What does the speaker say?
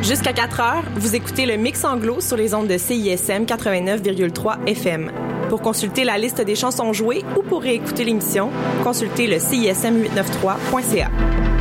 Jusqu'à 4 heures, vous écoutez le Mix Anglo sur les ondes de CISM 89,3 FM. Pour consulter la liste des chansons jouées ou pour réécouter l'émission, consultez le CISM893.ca.